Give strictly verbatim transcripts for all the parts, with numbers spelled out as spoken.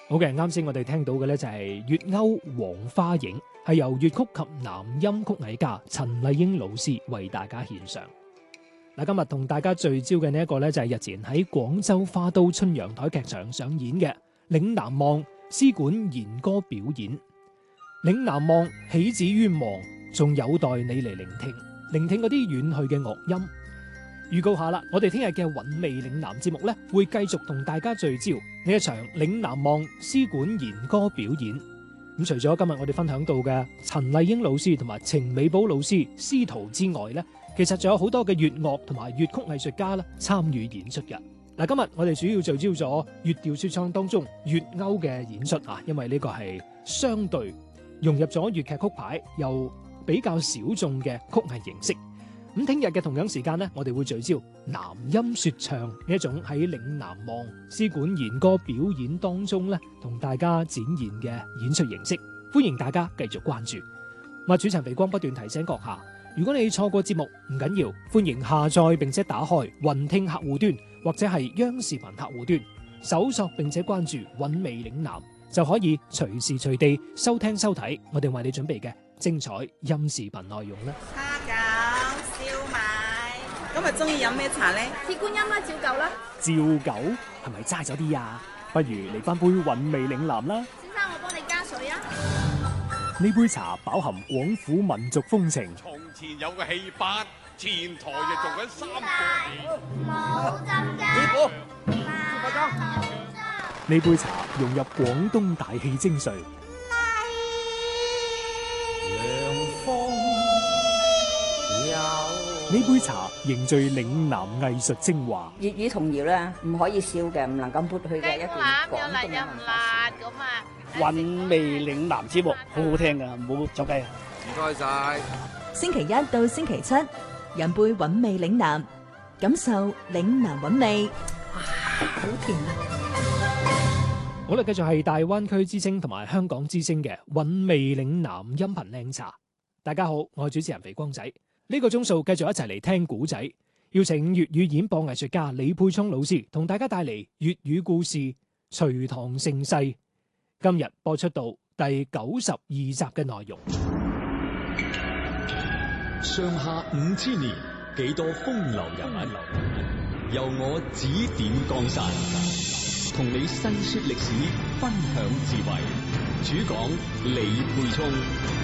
好嘅，啱先我哋聽到嘅呢就係《月歐黃花影》，係由粵曲及南音曲藝家陳麗英老師為大家獻上。嗱，今日同大家聚焦嘅呢一個呢，就係日前喺廣州花都春陽台劇場上演嘅《嶺南望》絲管弦歌表演。嶺南望起止於望，仲有待你嚟聆聽，聆聽嗰啲遠去嘅樂音。預告下啦，我哋聽日嘅韻味嶺南節目呢，會繼續同大家聚焦呢一場嶺南望絲管弦歌表演。咁除咗今日我哋分享到嘅陳麗英老師同埋程美寶老師師徒之外呢，其實仲有好多嘅粵樂同埋粵曲藝術家啦參與演出嘅。嗱，今日我哋主要聚焦咗粵調說唱當中粵謳嘅演出啊，因為呢個係相對融入咗粵劇曲牌又比較小眾嘅曲藝形式。咁聽日嘅同樣時間呢，我哋會聚焦南音說唱呢一種喺嶺南望絲管弦歌表演當中咧，同大家展現嘅演出形式。歡迎大家繼續關注。咁啊，主持人肥光不斷提醒閣下，如果你錯過節目唔緊要，歡迎下載並且打開雲聽客戶端或者係央視頻客戶端，搜索並且關注韻味嶺南，就可以隨時隨地收聽收睇我哋為你準備嘅精彩音視頻內容啦。 蝦餃、燒賣，今日中意飲咩茶呢？ 鐵觀音啦，照舊啦。 照舊係咪齋咗啲啊？不如嚟翻杯韻味嶺南啦。 先生，我幫你加水啊。 呢杯茶飽含廣府民族風情。 從前有個戲班，前台就做緊三個戲。 冇浸㗎。 呢杯茶融入廣東大戲精髓。呢杯茶凝聚嶺南藝術精華。 粵語童謠咧，唔可以笑嘅，唔能夠抹去嘅一段廣東嘅文化。 韻味嶺南節目好好聽噶，唔好走雞啊！ 唔該晒。 星期一到星期七，飲杯韻味嶺南，感受嶺南韻味。哇，好甜啊！ 好啦，繼續係大灣區之聲同埋香港之聲嘅韻味嶺南音頻靚茶。大家好，我係主持人肥光仔。呢、這個鐘數繼續一齊嚟聽古仔，邀請粵語演播藝術家李沛聰老師同大家帶嚟粵語故事《隋唐盛世》。今日播出到第九十二集嘅內容。 上下五千年，幾多風流人物，由我指點江山，同你細說歷史，分享智慧。主講李沛聰。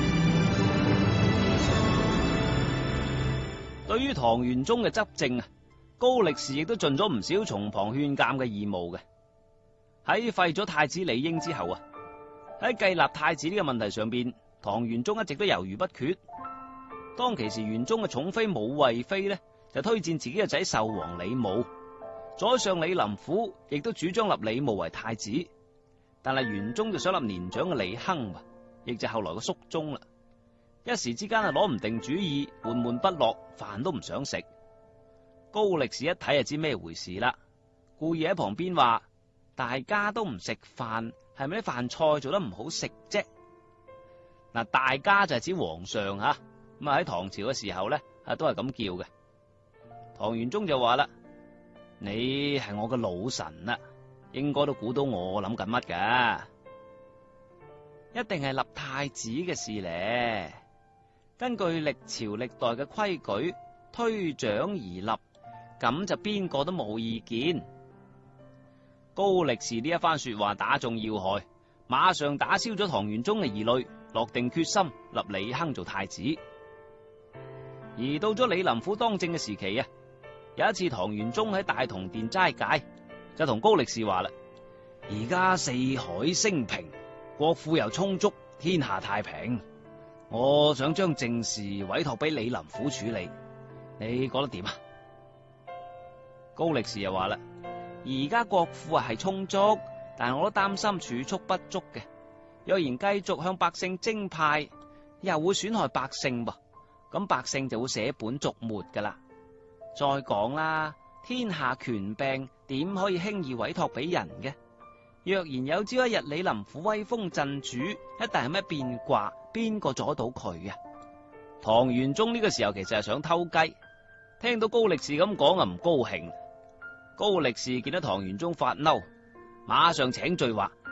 對於唐玄宗嘅執政啊，高力士亦都盡咗唔少從旁勸諫嘅義務嘅。喺廢咗太子李英之後啊，喺繼立太子呢個問題上邊，唐玄宗一直都猶豫不決。當其時，玄宗嘅寵妃武惠妃呢，就推薦自己嘅仔壽王李瑁，左相李林甫亦都主張立李瑁為太子，但係玄宗就想立年長嘅李亨，亦就後來嘅肅宗啦。一時之間啊，攞唔定主意，悶悶不樂，飯都唔想食。高力士一睇就知咩回事啦，故意喺旁邊話：大家都唔食飯，係咪啲飯菜做得唔好食啫？嗱，大家就係指皇上吓，咁啊喺唐朝嘅時候咧，啊都係咁叫嘅。唐玄宗就話啦：你係我嘅老臣啦，應該都估到我諗緊乜噶，一定係立太子嘅事咧。根據歷朝歷代嘅規矩，推長而立，咁就邊個都冇意見。高力士呢一番說話打中要害，馬上打消咗唐玄宗嘅疑慮，落定決心立李亨做太子。而到咗李林甫當政嘅時期啊，有一次唐玄宗喺大同殿齋戒，就同高力士話啦：而家四海升平，國庫又充足，天下太平。我想將政事委託俾李林甫處理，你覺得點啊？高力士又話啦：而家國庫啊係充足，但係我都擔心儲蓄不足嘅。若然繼續向百姓徵派，又會損害百姓噃，咁百姓就會捨本逐末噶啦。再講啦，天下權柄點可以輕易委託俾人嘅？若然有朝一日李林甫威風震主，一旦係咩變卦，邊個阻到佢啊？唐玄宗呢個時候其實係想偷雞，聽到高力士咁講啊唔高興。高力士見到唐玄宗發嬲，馬上請罪話：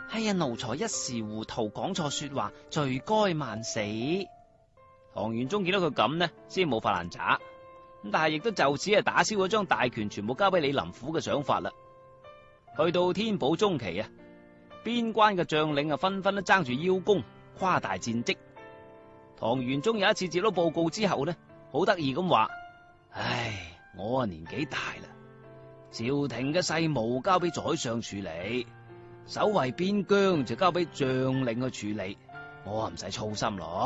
哎呀，奴才一時糊塗講錯說話，罪該萬死。唐玄宗見到佢咁呢，先冇發爛渣，咁但係亦都就此係打消咗將大權全部交俾李林甫嘅想法啦。去到天寶中期啊，邊關嘅將領啊紛紛都爭住邀功，誇大戰績。唐玄宗有一次接到報告之後呢，好得意咁話：唉，我啊年紀大啦，朝廷嘅事務交俾宰相處理，守衛邊疆就交俾將領去處理，我啊唔使操心咯。